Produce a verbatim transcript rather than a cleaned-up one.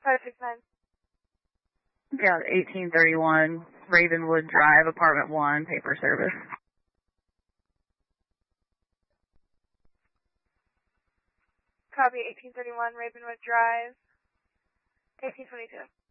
five six nine. Yeah, eighteen thirty-one, Ravenwood Drive, apartment one, paper service. Copy, eighteen thirty-one, Ravenwood Drive, eighteen twenty-two.